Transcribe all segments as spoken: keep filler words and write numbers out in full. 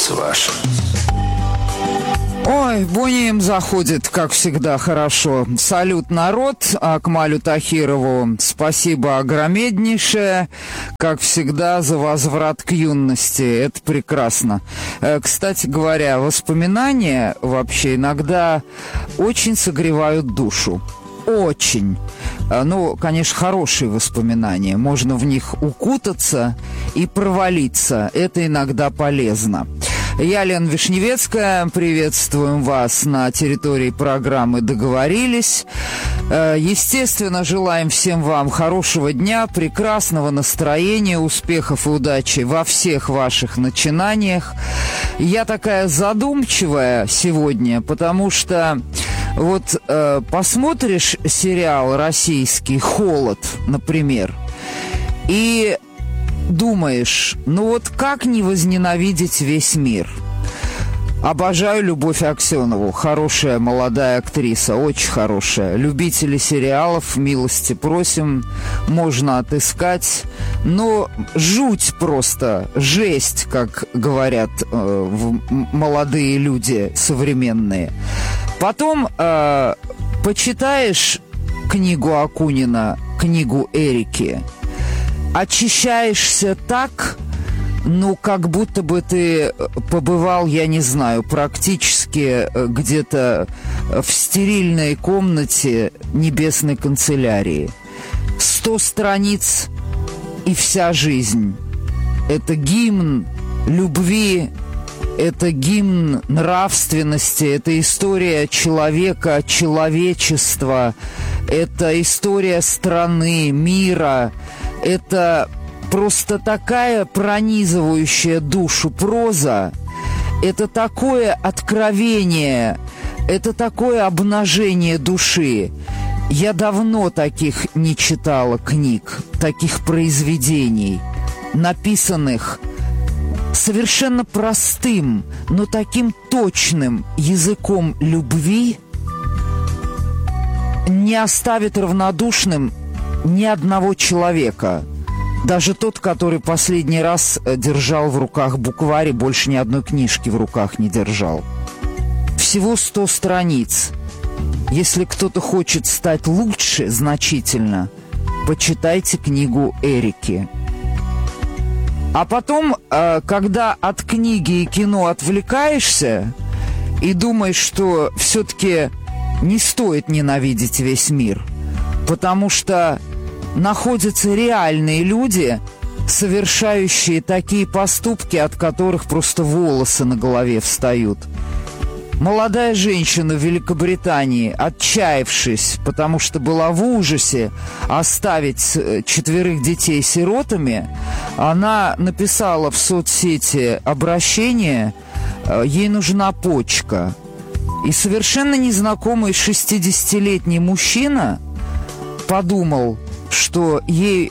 сердце ваше. Ой, Бонни заходит, как всегда, хорошо. Салют, народ. Акмалю Тахирову спасибо огромнейшее, как всегда, за возврат к юности. Это прекрасно. Кстати говоря, воспоминания вообще иногда очень согревают душу. Очень. Ну, конечно, хорошие воспоминания. Можно в них укутаться и провалиться. Это иногда полезно. Я, Лена Вишневецкая, приветствуем вас на территории программы «Договорились». Естественно, желаем всем вам хорошего дня, прекрасного настроения, успехов и удачи во всех ваших начинаниях. Я такая задумчивая сегодня, потому что вот э, посмотришь сериал российский «Холод», например, и думаешь, ну вот как не возненавидеть весь мир? Обожаю Любовь Аксенову, хорошая молодая актриса, очень хорошая. Любители сериалов, милости просим, можно отыскать. Но жуть просто, жесть, как говорят э, молодые люди современные. Потом э, почитаешь книгу Акунина, книгу Эрики, очищаешься так, ну, как будто бы ты побывал, я не знаю, практически где-то в стерильной комнате небесной канцелярии. Сто страниц и вся жизнь. Это гимн любви, это гимн нравственности, это история человека, человечества, это история страны, мира. Это просто такая пронизывающая душу проза, это такое откровение, это такое обнажение души. Я давно таких не читала книг, таких произведений, написанных совершенно простым, но таким точным языком любви, не оставит равнодушным ни одного человека. Даже тот, который последний раз держал в руках букварь и больше ни одной книжки в руках не держал. Всего сто страниц. Если кто-то хочет стать лучше значительно, почитайте книгу Эрики. А потом, когда от книги и кино отвлекаешься и думаешь, что все-таки не стоит ненавидеть весь мир, потому что находятся реальные люди, совершающие такие поступки, от которых просто волосы на голове встают. Молодая женщина в Великобритании, отчаявшись, потому что была в ужасе оставить четверых детей сиротами, она написала в соцсети обращение: ей нужна почка. И совершенно незнакомый шестидесятилетний мужчина подумал, что ей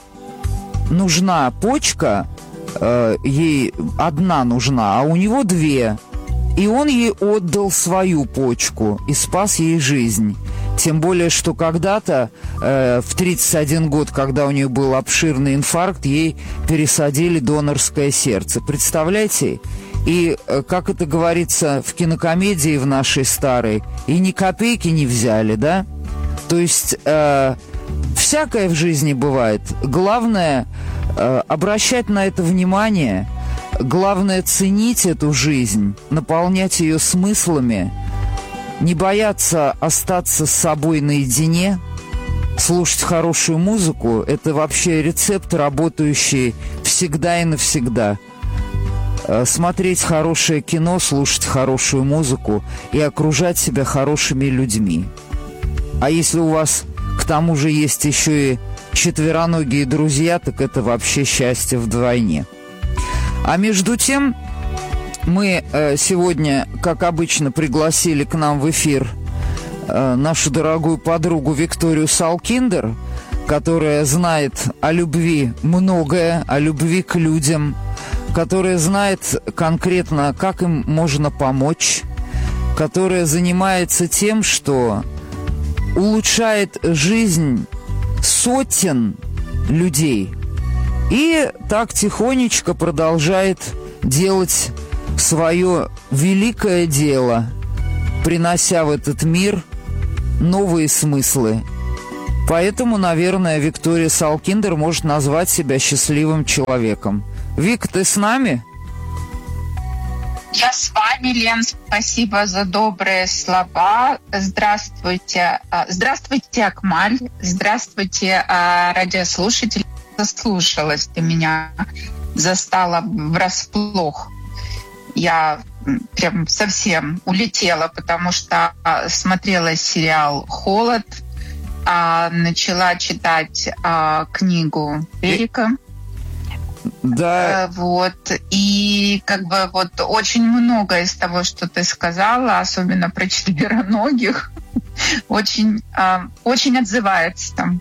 нужна почка, э, ей одна нужна, а у него две. И он ей отдал свою почку и спас ей жизнь. Тем более, что когда-то, э, в тридцать один год, когда у нее был обширный инфаркт, ей пересадили донорское сердце. Представляете? И, э, как это говорится в кинокомедии в нашей старой, и ни копейки не взяли, да? То есть э, всякое в жизни бывает. Главное э, обращать на это внимание. Главное ценить эту жизнь, наполнять ее смыслами, не бояться остаться с собой наедине, слушать хорошую музыку. Это вообще рецепт, работающий всегда и навсегда. Смотреть хорошее кино, слушать хорошую музыку и окружать себя хорошими людьми. А если у вас к тому же есть еще и четвероногие друзья, так это вообще счастье вдвойне. А между тем, мы э, сегодня, как обычно, пригласили к нам в эфир э, нашу дорогую подругу Викторию Салкиндер, которая знает о любви многое, о любви к людям, которая знает конкретно, как им можно помочь, которая занимается тем, что улучшает жизнь сотен людей. И так тихонечко продолжает делать свое великое дело, принося в этот мир новые смыслы. Поэтому, наверное, Виктория Салкиндер может назвать себя счастливым человеком. Вик, ты с нами? Я с вами, Лен. Спасибо за добрые слова. Здравствуйте. Здравствуйте, Акмаль. Здравствуйте, радиослушатели. Заслушалась, ты меня застала врасплох. Я прям совсем улетела, потому что смотрела сериал «Холод», начала читать книгу Эрика. Да. Вот. И как бы вот очень много из того, что ты сказала, особенно про четвероногих, очень, очень отзывается там.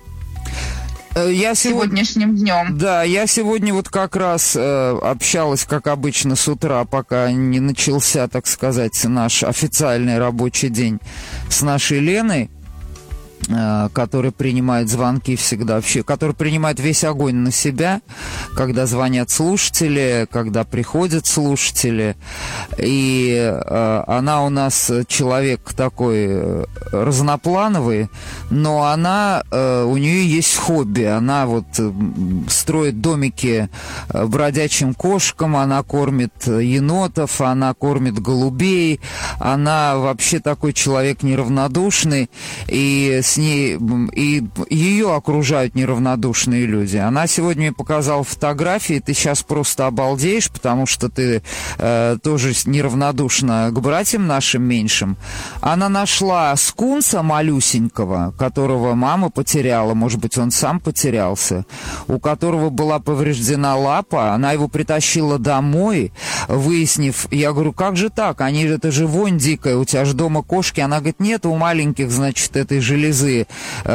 Я сегодняшним днем. Да, я сегодня вот как раз э, общалась, как обычно, с утра, пока не начался, так сказать, наш официальный рабочий день с нашей Леной, э, которая принимает звонки всегда, вообще, которая принимает весь огонь на себя, когда звонят слушатели, когда приходят слушатели. И э, она у нас человек такой разноплановый, но она, э, у нее есть хобби. Она вот э, строит домики бродячим кошкам, она кормит енотов, она кормит голубей. Она вообще такой человек неравнодушный, и с ней и ее окружают неравнодушные люди. Она сегодня мне показала фотографии, ты сейчас просто обалдеешь, потому что ты э, тоже неравнодушна к братьям нашим меньшим. Она нашла скунса малюсенького, которого мама потеряла, может быть, он сам потерялся, у которого была повреждена лапа, она его притащила домой, выяснив, я говорю, как же так, они, это же вонь дикая, у тебя же дома кошки, она говорит, нет, у маленьких, значит, этой железы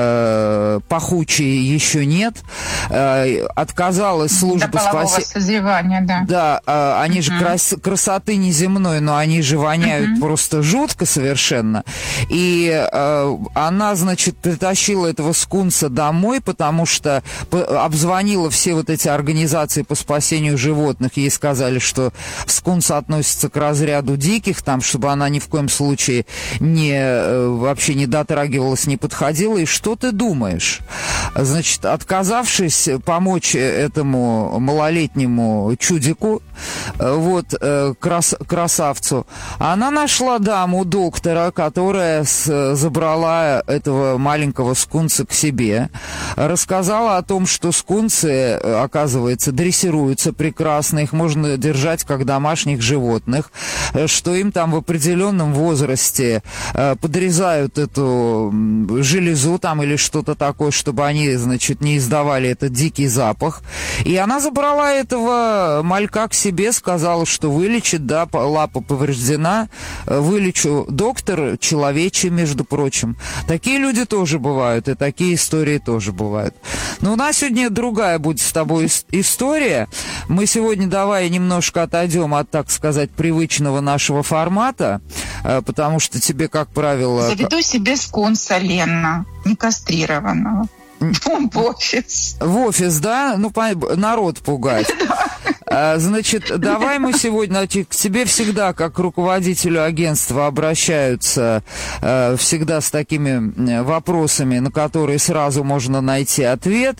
э, пахучей еще нет, э, отказалась служба спасения. Созревания, да. Да, э, они uh-huh. же крас- красоты неземной, но они же воняют uh-huh. просто жутко совершенно. И э, она, значит, притащила этого скунса домой, потому что обзвонила все вот эти организации по спасению животных. Ей сказали, что скунс относится к разряду диких, там, чтобы она ни в коем случае не, э, вообще не дотрагивалась, не подходила. И что ты думаешь? Значит, отказавшись помочь этому малолетнему чудику, вот, э, крас- красавцу, она нашла даму, доктора, которая с, забрала этого маленького скунса к себе, рассказала о том, что скунсы, оказывается, дрессируются прекрасно, их можно держать как домашних животных, что им там в определенном возрасте э, подрезают эту железу там или что-то такое, чтобы они, значит, не издавали этот дикий запах. И она забрала этого малька к себе, сказала, что вылечит, да, лапа повреждена, вылечу. Доктор человечий, между прочим. Такие люди тоже бывают, и такие истории тоже бывают. Но у нас сегодня другая будет с тобой история. Мы сегодня давай немножко отойдем от, так сказать, привычного нашего формата, потому что тебе, как правило... Заведу себе скунса, Лена, не кастрированного. В офис. В офис, да? Ну, народ пугать. Значит, давай мы сегодня, значит, к тебе всегда, как к руководителю агентства, обращаются э, всегда с такими вопросами, на которые сразу можно найти ответ.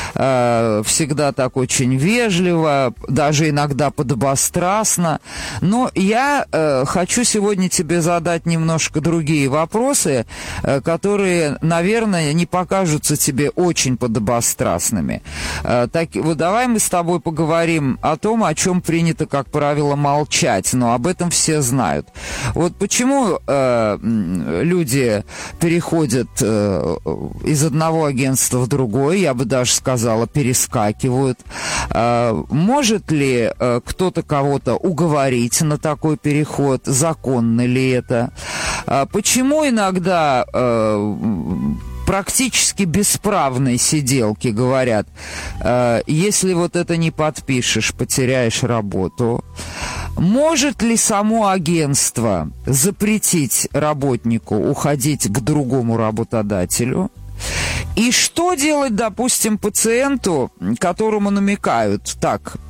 Э, всегда так очень вежливо, даже иногда подобострастно. Но я э, хочу сегодня тебе задать немножко другие вопросы, э, которые, наверное, не покажутся тебе очень подобострастными. Э, так, вот давай мы с тобой поговорим о том, о чем принято, как правило, молчать, но об этом все знают. Вот почему э, люди переходят э, из одного агентства в другое, я бы даже сказала, перескакивают. Э, может ли э, кто-то кого-то уговорить на такой переход? Законно ли это? Э, почему иногда... Э, практически бесправной сиделки говорят, э, если вот это не подпишешь, потеряешь работу. Может ли само агентство запретить работнику уходить к другому работодателю? И что делать, допустим, пациенту, которому намекают, так,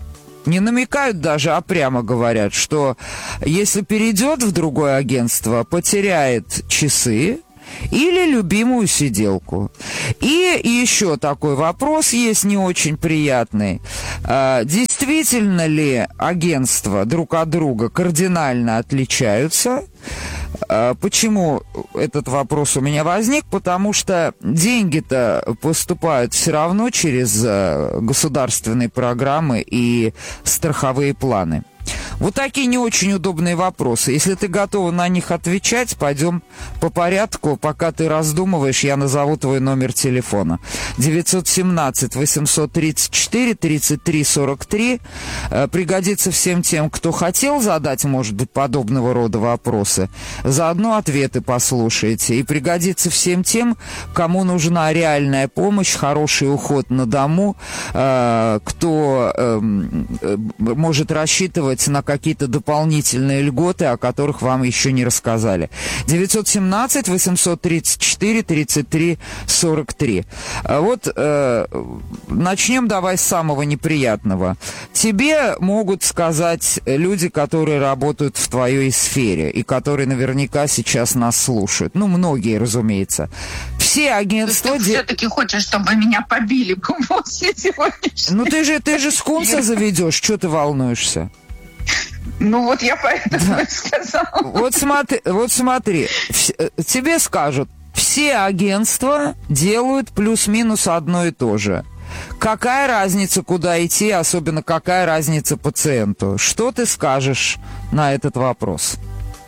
Не намекают даже, а прямо говорят, что если перейдет в другое агентство, потеряет часы или любимую сиделку. И еще такой вопрос есть не очень приятный. А, действительно ли агентства друг от друга кардинально отличаются? А, почему этот вопрос у меня возник? Потому что деньги-то поступают все равно через государственные программы и страховые планы. Вот такие не очень удобные вопросы. Если ты готова на них отвечать, пойдем по порядку. Пока ты раздумываешь, я назову твой номер телефона. девятьсот семнадцать восемьсот тридцать четыре тридцать три сорок три. Пригодится всем тем, кто хотел задать, может быть, подобного рода вопросы. Заодно ответы послушайте. И пригодится всем тем, кому нужна реальная помощь, хороший уход на дому, кто может рассчитывать на какие-то дополнительные льготы, о которых вам еще не рассказали. девятьсот семнадцать восемьсот тридцать четыре тридцать три сорок три. Вот э, начнем давай с самого неприятного. Тебе могут сказать люди, которые работают в твоей сфере и которые наверняка сейчас нас слушают. Ну, многие, разумеется. Все агентства... Ты де... все-таки хочешь, чтобы меня побили после сегодняшнего? Ну, ты же, ты же скунса заведешь, что ты волнуешься? Ну вот я поэтому да. и сказала. Вот смотри, вот смотри, тебе скажут, все агентства делают плюс-минус одно и то же. Какая разница, куда идти, особенно какая разница пациенту? Что ты скажешь на этот вопрос?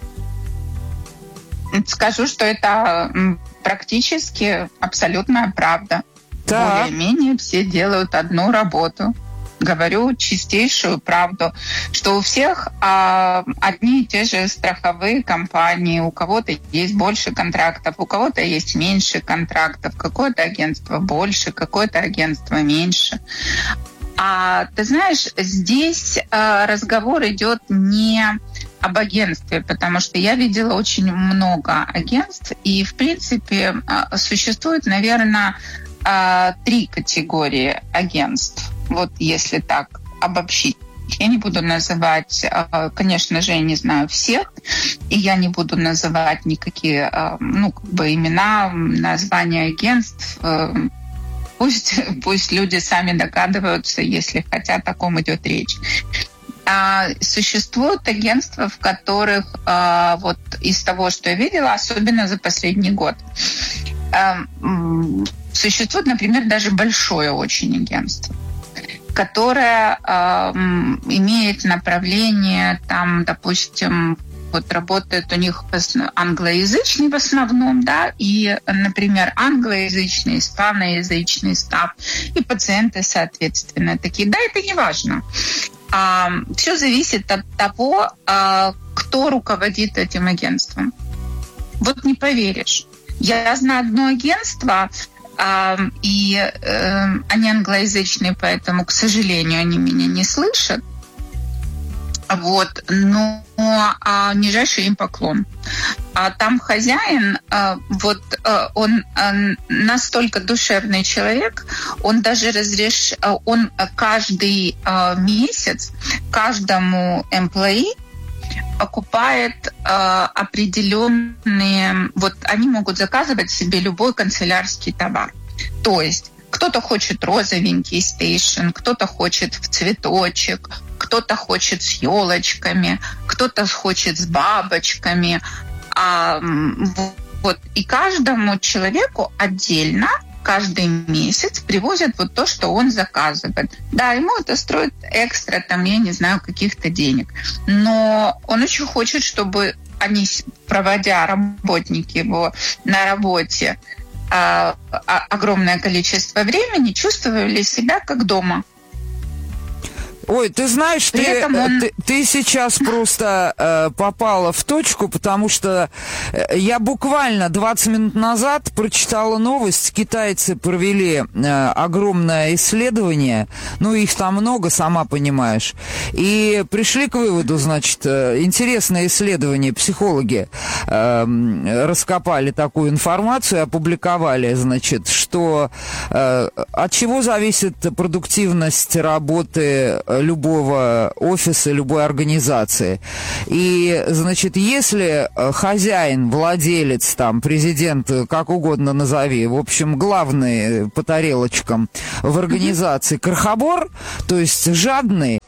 Скажу, что это практически абсолютная правда. Так. Более-менее все делают одну работу. Говорю чистейшую правду, что у всех а, одни и те же страховые компании, у кого-то есть больше контрактов, у кого-то есть меньше контрактов, какое-то агентство больше, какое-то агентство меньше. А ты знаешь, здесь а, разговор идет не об агентстве, потому что я видела очень много агентств, и в принципе а, существует, наверное, а, три категории агентств. Вот если так обобщить. Я не буду называть, конечно же, я не знаю всех, и я не буду называть никакие, ну, как бы имена, названия агентств. Пусть, пусть люди сами догадываются, если хотят, о ком идет речь. Существуют агентства, в которых, вот из того, что я видела, особенно за последний год, существует, например, даже большое очень агентство, которая э, имеет направление, там, допустим, вот работает у них англоязычный в основном, да, и, например, англоязычный, испаноязычный став, и пациенты, соответственно, такие. Да, это не важно. А, все зависит от того, а, кто руководит этим агентством. Вот не поверишь. Я знаю одно агентство, Uh, и uh, они англоязычные, поэтому, к сожалению, они меня не слышат. Вот, но uh, нижайший им поклон. А там хозяин, uh, вот uh, он uh, настолько душевный человек, он даже разреш... uh, он каждый uh, месяц каждому employee покупает э, определенные... Вот они могут заказывать себе любой канцелярский товар. То есть кто-то хочет розовенький стейшн, кто-то хочет в цветочек, кто-то хочет с елочками, кто-то хочет с бабочками. А, вот, и каждому человеку отдельно каждый месяц привозят вот то, что он заказывает. Да, ему это стоит экстра, там, я не знаю, каких-то денег. Но он очень хочет, чтобы они, проводя работники его на работе а, а, огромное количество времени, чувствовали себя как дома. Ой, ты знаешь, ты, он... ты, ты сейчас просто э, попала в точку, потому что я буквально двадцать минут назад прочитала новость. Китайцы провели э, огромное исследование, ну, их там много, сама понимаешь, и пришли к выводу, значит, э, интересное исследование, психологи э, раскопали такую информацию, опубликовали, значит, что что э, от чего зависит продуктивность работы любого офиса, любой организации. И, значит, если хозяин, владелец, там, президент, как угодно назови, в общем, главный по тарелочкам в организации крохобор, то есть жадный,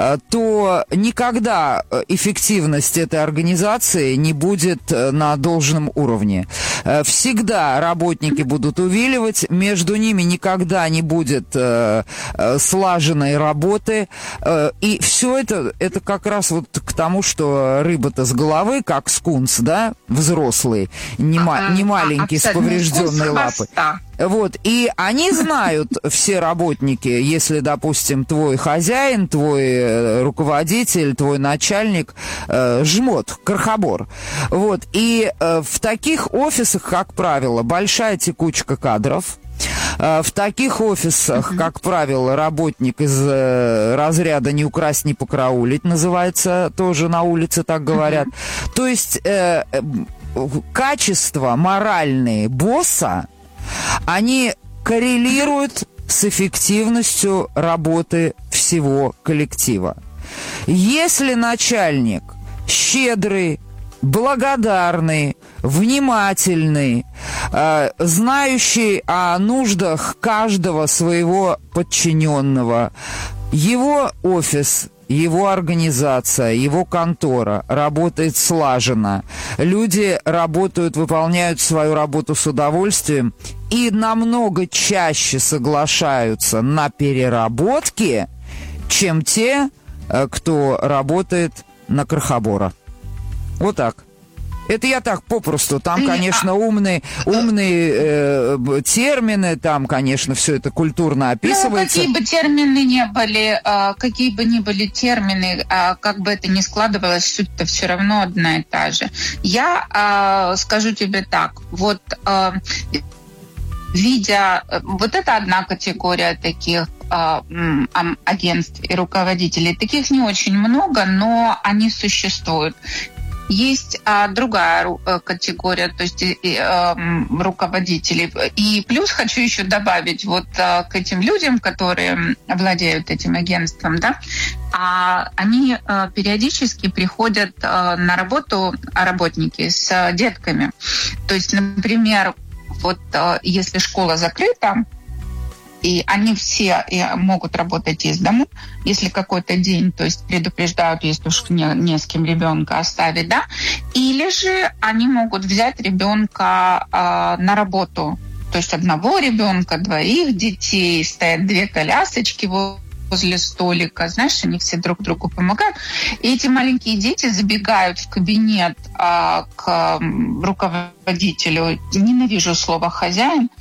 то никогда эффективность этой организации не будет на должном уровне. Всегда работники будут увиливать, между ними никогда не будет э, э, слаженной работы, э, и все это, это как раз вот к тому, что рыба-то с головы, как скунс, да, взрослый, не, ма- не маленький, а, с поврежденной лапой. Вот, и они знают, все работники, если, допустим, твой хозяин, твой руководитель, твой начальник э, жмот, крохобор. Вот, и э, в таких офисах, как правило, большая текучка кадров. В таких офисах, как правило, работник из э, разряда «не украсть, не покараулить» называется, тоже на улице так говорят. То есть э, э, качества моральные босса, они коррелируют с эффективностью работы всего коллектива. Если начальник щедрый, благодарный, внимательный, э, знающий о нуждах каждого своего подчиненного, его офис, его организация, его контора работает слаженно. Люди работают, выполняют свою работу с удовольствием и намного чаще соглашаются на переработки, чем те, кто работает на крохобора. Вот так. Это я так попросту. Там, конечно, умные, умные э, термины, там, конечно, все это культурно описывается. Ну, какие бы термины ни были, э, какие бы ни были термины, э, как бы это ни складывалось, суть-то все равно одна и та же. Я э, скажу тебе так, вот э, видя, вот это одна категория таких э, агентств и руководителей. Таких не очень много, но они существуют. Есть а, другая а, категория, то есть и, и, а, руководителей. И плюс хочу еще добавить вот а, к этим людям, которые владеют этим агентством, да, а, они а, периодически приходят а, на работу, работники с а, детками. То есть, например, вот а, если школа закрыта, и они все могут работать из дому, если какой-то день, то есть предупреждают, если уж не, не с кем ребенка оставить, да, или же они могут взять ребенка э, на работу, то есть одного ребенка, двоих детей, стоят две колясочки возле столика, знаешь, они все друг другу помогают, и эти маленькие дети забегают в кабинет э, к руководителю, ненавижу слово «хозяин»,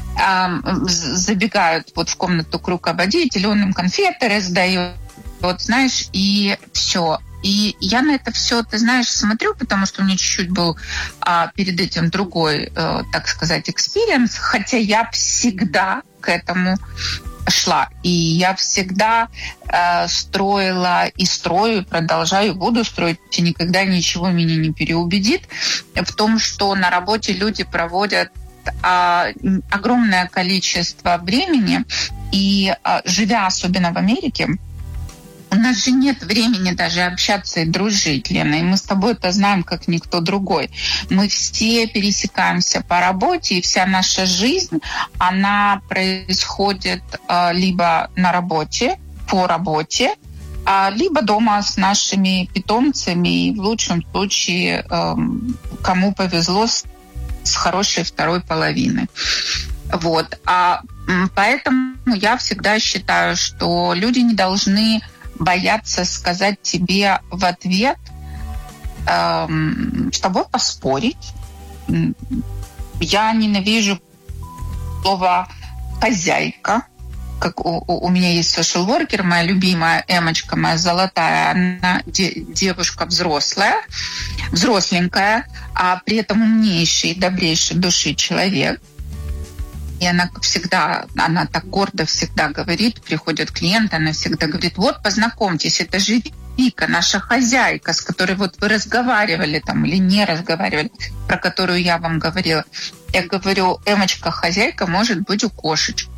забегают вот в комнату к руководителю, он им конфеты раздает, вот, знаешь, и все. И я на это все, ты знаешь, смотрю, потому что у меня чуть-чуть был а, перед этим другой, а, так сказать, экспириенс, хотя я всегда к этому шла. И я всегда э, строила и строю, и продолжаю, буду строить, и никогда ничего меня не переубедит в том, что на работе люди проводят а, огромное количество времени, и а, живя особенно в Америке, у нас же нет времени даже общаться и дружить, Лена, и мы с тобой это знаем, как никто другой. Мы все пересекаемся по работе, и вся наша жизнь, она происходит а, либо на работе, по работе, а, либо дома с нашими питомцами, и в лучшем случае, а, кому повезло, с, с хорошей второй половиной. Вот. А, поэтому я всегда считаю, что люди не должны бояться сказать тебе в ответ, эм, с тобой поспорить. Я ненавижу слово «хозяйка». Как у, у меня есть social worker, моя любимая Эмочка, моя золотая, она де, девушка взрослая, взросленькая, а при этом умнейший, добрейший души человек. И она всегда, она так гордо всегда говорит, приходят клиенты, она всегда говорит: вот, познакомьтесь, это же Вика, наша хозяйка, с которой вот вы разговаривали там или не разговаривали, про которую я вам говорила. Я говорю, Эмочка, хозяйка может быть у кошечки.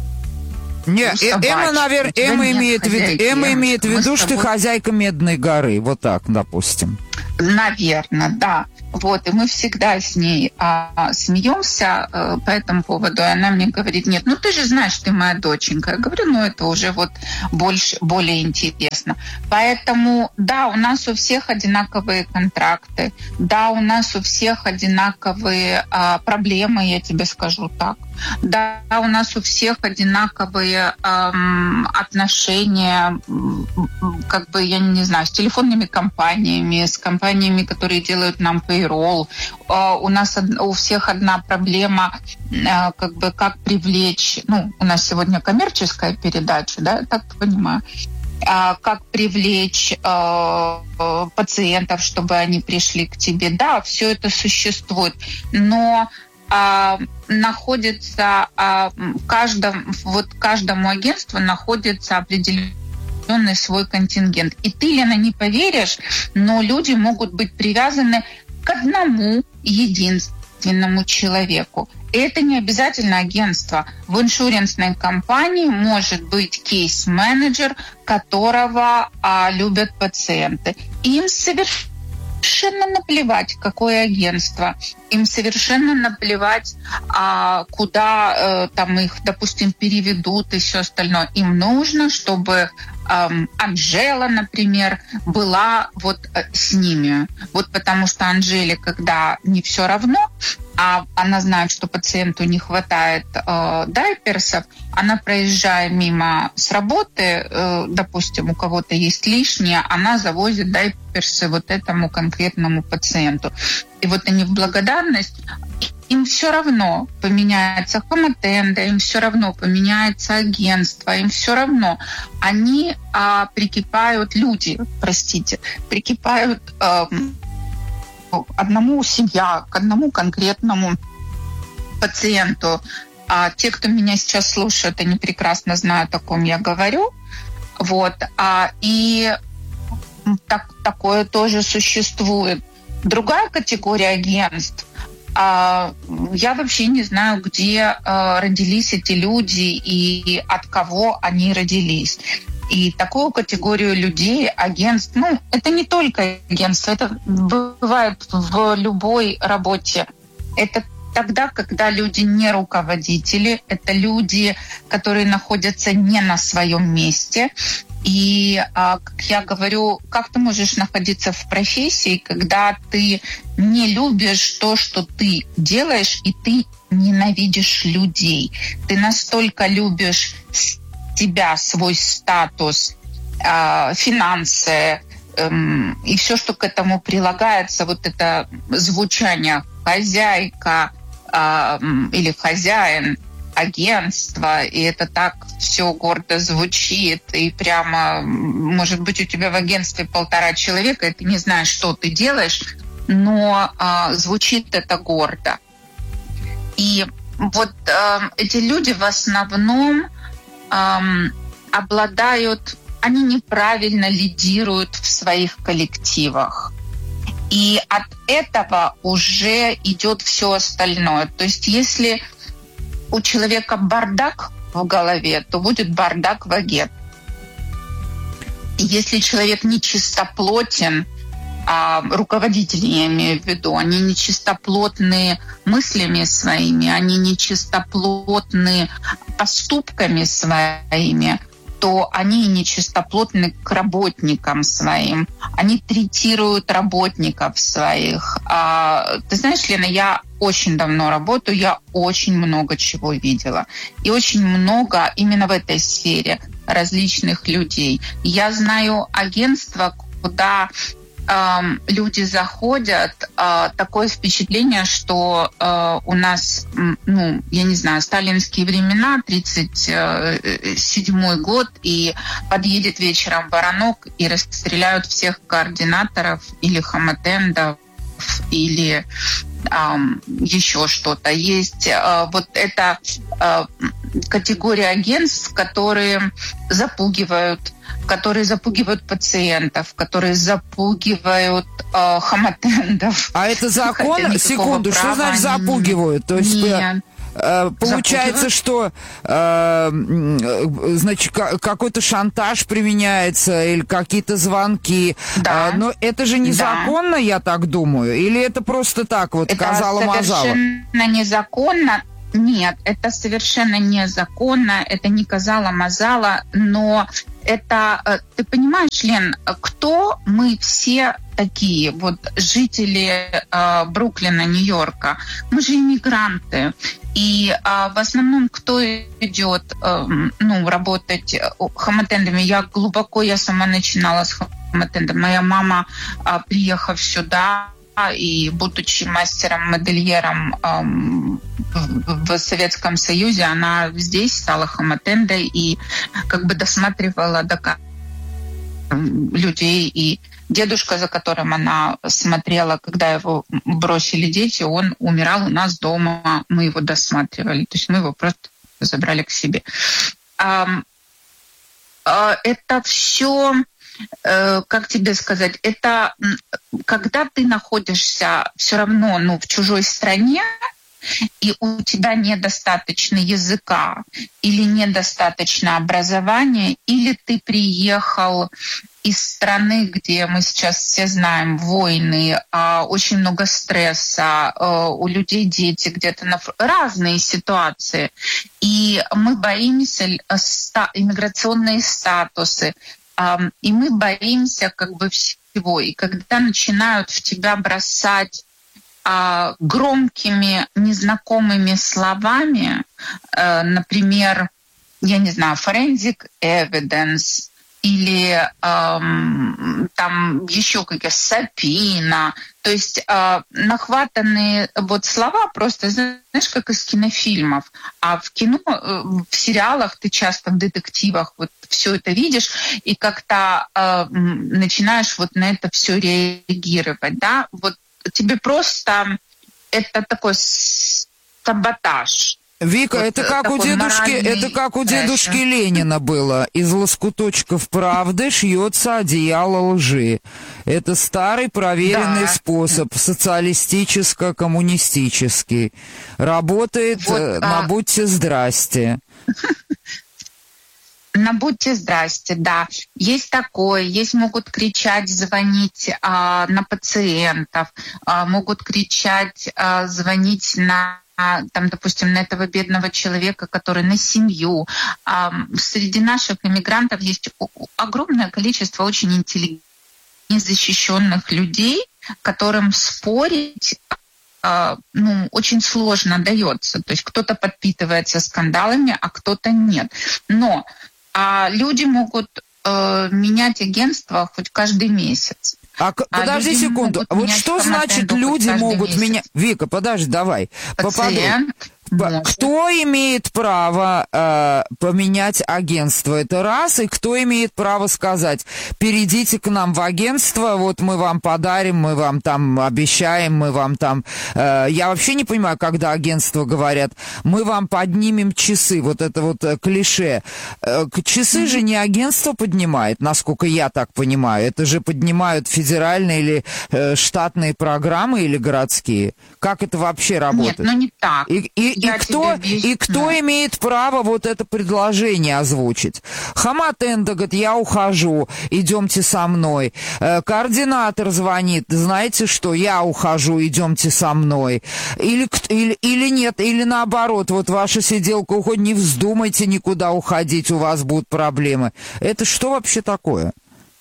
Нет, Эмма, наверное, Эмма имеет в виду, Эмма имеет в виду, что ты хозяйка Медной горы. Вот так, допустим. Наверное, да. Вот, и мы всегда с ней а, смеемся а, по этому поводу. И она мне говорит, нет, ну ты же знаешь, ты моя доченька. Я говорю, ну это уже вот больше, более интересно. Поэтому, да, у нас у всех одинаковые контракты. Да, у нас у всех одинаковые а, проблемы, я тебе скажу так. Да, у нас у всех одинаковые эм, отношения, как бы, я не знаю, с телефонными компаниями, с компаниями, которые делают нам payroll. Э, у нас у всех одна проблема, э, как бы, как привлечь, ну, у нас сегодня коммерческая передача, да, я так понимаю, э, как привлечь э, э, пациентов, чтобы они пришли к тебе. Да, все это существует, но А, находится а, каждом, вот каждому агентству находится определенный свой контингент. И ты, Лена, не поверишь, но люди могут быть привязаны к одному единственному человеку. И это не обязательно агентство. В иншуренсной компании может быть кейс-менеджер, которого а, любят пациенты. Им совершенно Совершенно наплевать, какое агентство. Им совершенно наплевать, а, куда э, там их, допустим, переведут и все остальное. Им нужно, чтобы э, Анжела, например, была вот э, с ними. Вот потому что Анжеле, когда не все равно, а она знает, что пациенту не хватает э, дайперсов, она, проезжая мимо с работы, э, допустим, у кого-то есть лишнее, она завозит дайперсы вот этому конкретному пациенту. И вот они в благодарность, им все равно поменяется хоматенда, им все равно поменяется агентство, им все равно. Они э, прикипают, люди, простите, прикипают... Э, одному семья, к одному конкретному пациенту. А те, кто меня сейчас слушает, они прекрасно знают, о ком я говорю. Вот. А, и так, такое тоже существует. Другая категория агентств. А, я вообще не знаю, где а, родились эти люди и от кого они родились. И такую категорию людей, агентств, ну, это не только агентство, это бывает в любой работе. Это тогда, когда люди не руководители, это люди, которые находятся не на своем месте. И, как я говорю, как ты можешь находиться в профессии, когда ты не любишь то, что ты делаешь, и ты ненавидишь людей. Ты настолько любишь себя, свой статус, э, финансы э, и все, что к этому прилагается, вот это звучание хозяйка э, или хозяин агентства, и это так все гордо звучит, и прямо, может быть, у тебя в агентстве полтора человека, и ты не знаешь, что ты делаешь, но э, звучит это гордо. И вот э, эти люди в основном Эм, обладают, они неправильно лидируют в своих коллективах. И от этого уже идет все остальное. То есть если у человека бардак в голове, то будет бардак в агентстве. Если человек нечистоплотен, а руководители, я имею в виду, они нечистоплотные мыслями своими, они нечистоплотны поступками своими, то они нечистоплотны к работникам своим. Они третируют работников своих. А, ты знаешь, Лена, я очень давно работаю, я очень много чего видела. И очень много именно в этой сфере различных людей. Я знаю агентства, куда люди заходят, такое впечатление, что у нас, ну, я не знаю, сталинские времена, тридцать седьмой год, и подъедет вечером воронок и расстреляют всех координаторов или хоматендов, или um, еще что-то. Есть uh, вот это uh, категория агентств, которые запугивают, которые запугивают пациентов, которые запугивают э, хамотендов. А это закон? Секунду, что значит запугивают? То есть Нет. Получается, что э, значит, какой-то шантаж применяется или какие-то звонки. Да. Но это же незаконно, да. Я так думаю? Или это просто так вот казала-мазала? Это совершенно незаконно. Нет, это совершенно незаконно, это не казала-мазала, но это, ты понимаешь, Лен, кто мы все такие, вот жители э, Бруклина, Нью-Йорка, мы же иммигранты, и э, в основном кто идет э, ну, работать хамотендами, я глубоко, я сама начинала с хамотендом, моя мама, э, приехав сюда, и будучи мастером-модельером эм, в, в Советском Союзе, она здесь стала хамотендой и как бы досматривала до людей. И дедушка, за которым она смотрела, когда его бросили дети, он умирал у нас дома, мы его досматривали. То есть мы его просто забрали к себе. Эм, э, это все... Как тебе сказать, это когда ты находишься все равно ну, в чужой стране, и у тебя недостаточно языка или недостаточно образования, или ты приехал из страны, где мы сейчас все знаем войны, очень много стресса, у людей дети где-то на разные ситуации, и мы боимся иммиграционные статусы. И мы боимся как бы всего. И когда начинают в тебя бросать а, громкими, незнакомыми словами, а, например, я не знаю, forensic evidence или эм, там еще какие-то сапина, то есть э, нахватанные вот слова просто, знаешь, как из кинофильмов. А в кино, э, в сериалах ты часто в детективах вот все это видишь и как-то э, начинаешь вот на это все реагировать, да? Вот тебе просто это такой саботаж. Вика, вот это как у дедушки, это как у дедушки Ленина было. Из лоскуточков правды шьется одеяло лжи. Это старый проверенный да. способ, социалистическо-коммунистический. Работает вот, на а... будьте здрасте. На будьте здрасте, да. Есть такое, есть могут кричать, звонить а, на пациентов, а, могут кричать, а, звонить на там, допустим, на этого бедного человека, который на семью. Среди наших иммигрантов есть огромное количество очень интеллигентных, незащищенных людей, которым спорить ну, очень сложно дается. То есть кто-то подпитывается скандалами, а кто-то нет. Но а люди могут э, менять агентство хоть каждый месяц. А, а подожди секунду, вот что значит люди могут менять? Вика, подожди, давай. Пациент. Кто имеет право э, поменять агентство? Это раз. И кто имеет право сказать, перейдите к нам в агентство, вот мы вам подарим, мы вам там обещаем, мы вам там... Э, я вообще не понимаю, когда агентства говорят, мы вам поднимем часы, вот это вот э, клише. Э, часы mm-hmm. же не агентство поднимает, насколько я так понимаю. Это же поднимают федеральные или э, штатные программы или городские. Как это вообще работает? Нет, ну не так. И, и, И кто, и кто имеет право вот это предложение озвучить? Хамотенда говорит, я ухожу, идемте со мной. Э, координатор звонит, знаете что, я ухожу, идемте со мной. Или, или, или нет, или наоборот, вот ваша сиделка уходит, не вздумайте никуда уходить, у вас будут проблемы. Это что вообще такое?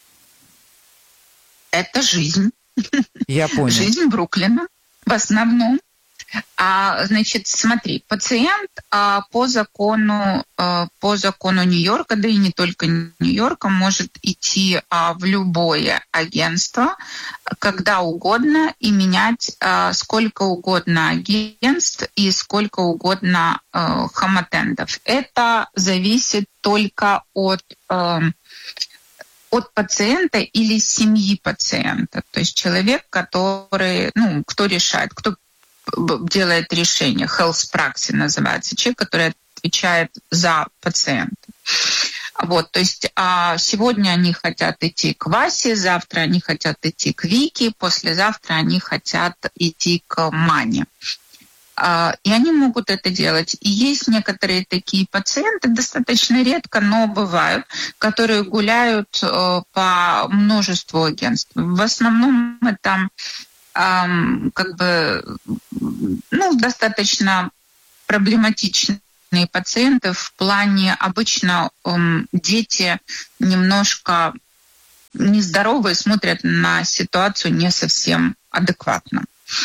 Это жизнь. Я понял. Жизнь Бруклина в основном. А, значит, смотри, пациент а, по закону а, по закону Нью-Йорка, да и не только Нью-Йорка, может идти а, в любое агентство, когда угодно, и менять а, сколько угодно агентств и сколько угодно а, хамотендов. Это зависит только от а, от пациента или семьи пациента, то есть человек, который, ну, кто решает, кто делает решение, health praxis называется, человек, который отвечает за пациента. Вот, то есть а сегодня они хотят идти к Васе, завтра они хотят идти к Вике, послезавтра они хотят идти к Мане. А, и они могут это делать. И есть некоторые такие пациенты, достаточно редко, но бывают, которые гуляют э, по множеству агентств. В основном это э, как бы, ну, достаточно проблематично пациенты в плане обычно эм, дети немножко нездоровые, смотрят на ситуацию не совсем адекватно.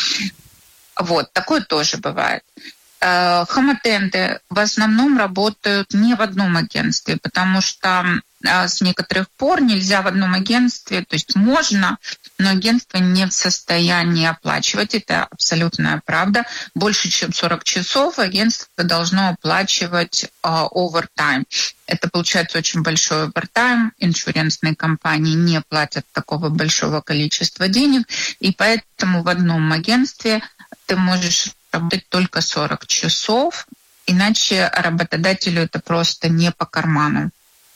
Вот, такое тоже бывает. Э, хоматенды в основном работают не в одном агентстве, потому что э, с некоторых пор нельзя в одном агентстве, то есть можно, но агентство не в состоянии оплачивать. Это абсолютная правда. Больше чем сорок часов агентство должно оплачивать овертайм. Uh, Это получается очень большой овертайм. Иншуренсные компании не платят такого большого количества денег, и поэтому в одном агентстве ты можешь работать только сорок часов, иначе работодателю это просто не по карману.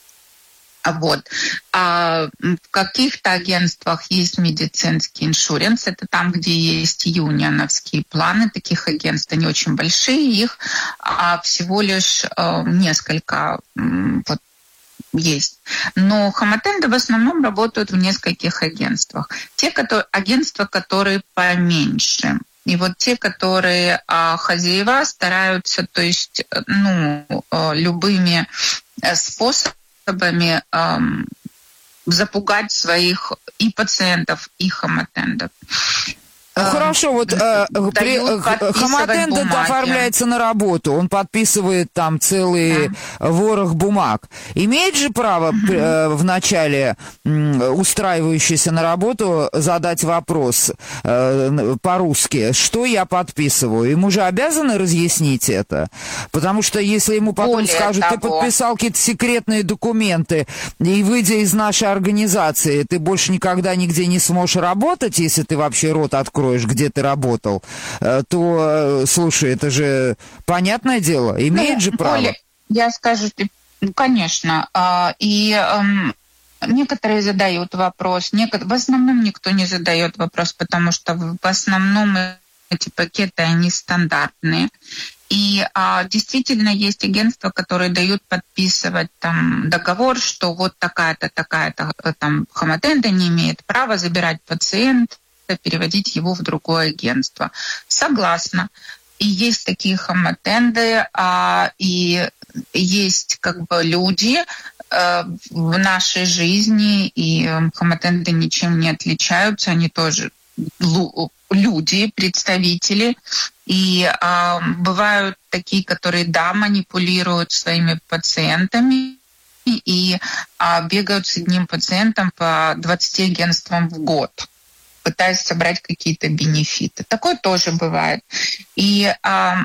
Вот. А в каких-то агентствах есть медицинский иншуренс, это там, где есть юнионовские планы таких агентств, они очень большие, их а всего лишь э, несколько вот, есть. Но хоматенды в основном работают в нескольких агентствах. Те которые, агентства, которые поменьше. И вот те, которые а, хозяева стараются, то есть, ну, любыми способами эм, запугать своих и пациентов, и хоматендов. Хорошо, вот э, при, хоматенд оформляется на работу, он подписывает там целый да. ворох бумаг. Имеет же право угу. э, в начале э, устраивающийся на работу задать вопрос э, по-русски, что я подписываю? Ему же обязаны разъяснить это? Потому что если ему потом Более скажут, того. ты подписал какие-то секретные документы, и выйдя из нашей организации, ты больше никогда нигде не сможешь работать, если ты вообще рот откроешь, где ты работал, то, слушай, это же понятное дело, имеет ну, же право. Оля, я скажу, ну, конечно, и некоторые задают вопрос, в основном никто не задает вопрос, потому что в основном эти пакеты, они стандартные. И а, действительно есть агентства, которые дают подписывать там договор, что вот такая-то, такая-то там хоматенда не имеет права забирать пациента, переводить его в другое агентство. Согласна. И есть такие хоматенды, а, и есть как бы люди а, в нашей жизни, и хоматенды ничем не отличаются, они тоже люди, представители. И а, бывают такие, которые, да, манипулируют своими пациентами и а, бегают с одним пациентом по двадцати агентствам в год, пытаясь собрать какие-то бенефиты. Такое тоже бывает. И а,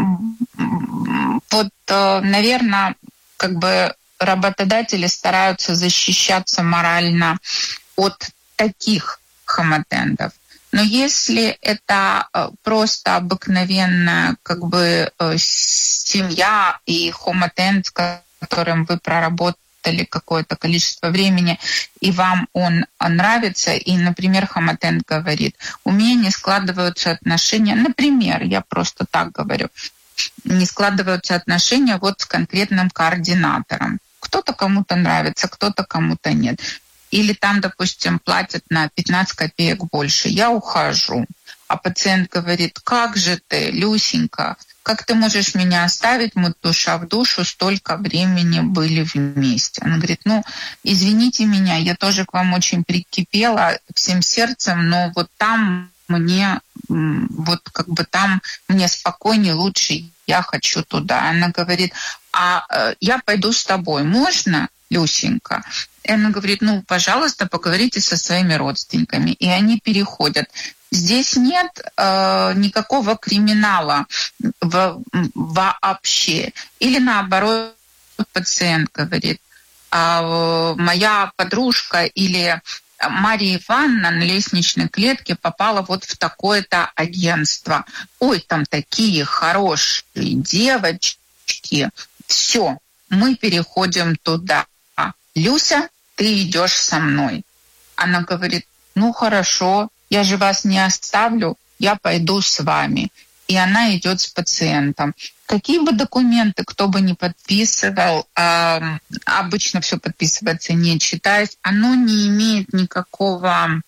вот, а, наверное, как бы работодатели стараются защищаться морально от таких хоматендов. Но если это просто обыкновенная как бы семья и хоматенд, с которым вы проработали какое-то количество времени, и вам он нравится, и, например, хоматенд говорит, у меня не складываются отношения, например, я просто так говорю, не складываются отношения вот с конкретным координатором. Кто-то кому-то нравится, кто-то кому-то нет. Или там, допустим, платят на пятнадцать копеек больше. Я ухожу. А пациент говорит, как же ты, Люсенька, как ты можешь меня оставить? Мы душа в душу столько времени были вместе. Она говорит, ну, извините меня, я тоже к вам очень прикипела всем сердцем, но вот там мне, вот как бы там мне спокойнее, лучше, я хочу туда. Она говорит, а э, я пойду с тобой, можно, Люсенька? И она говорит, ну, пожалуйста, поговорите со своими родственниками. И они переходят. Здесь нет э, никакого криминала в, вообще. Или наоборот, пациент говорит, а, моя подружка или Мария Ивановна на лестничной клетке попала вот в такое-то агентство. Ой, там такие хорошие девочки, клиники. Все, мы переходим туда. Люся, ты идешь со мной. Она говорит, ну хорошо, я же вас не оставлю, я пойду с вами. И она идет с пациентом. Какие бы документы кто бы ни подписывал, э, обычно все подписывается не читаясь, оно не имеет никакого...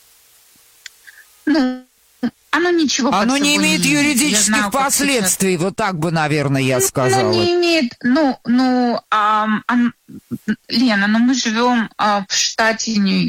Ну, оно ничего Оно под не собой имеет не юридических знаю, последствий, вот так бы, наверное, я сказала. Ну, не имеет, ну, ну, а, а, Лена, ну мы живем а, в штате Нью-Йорк.